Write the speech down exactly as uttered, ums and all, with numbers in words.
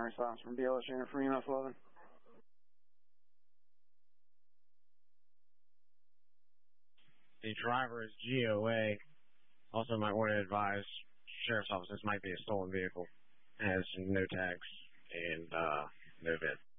response from B L S unit for E M S eleven. The driver is G O A. Also might want to advise Sheriff's Office this might be a stolen vehicle. It has no tags and uh, no V I N.